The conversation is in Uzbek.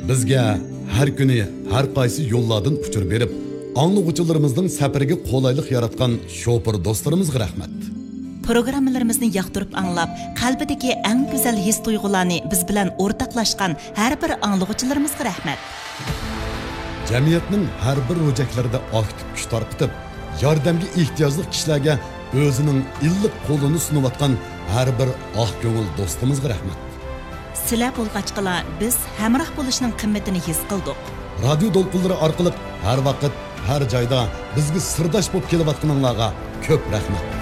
Bizga har kuni har qaysi yo'llardan uchur berib, anglag'uchilarimizning safariga qulaylik yaratgan shofir do'stlarimizga rahmat. Programmalarimizni yoqtirib anglab, qalbidagi eng go'zal his tuyg'ularni biz bilan o'rtoqlashgan har bir anglag'uchilarimizga rahmat. Jamiyatning har bir ro'jaklarida aktiv kuch tarqitib, yordamga ehtiyojli kishilarga o'zining illiq qo'lini sunayotgan har bir oq ko'ngil do'stimizga rahmat. Sizlar bo'lg'achqalar biz hamroh bo'lishning qimmatini his qildik. Radio to'lqinlari orqali har vaqt, har joyda bizga sirdosh bo'lib kelayotganlarga ko'p rahmat.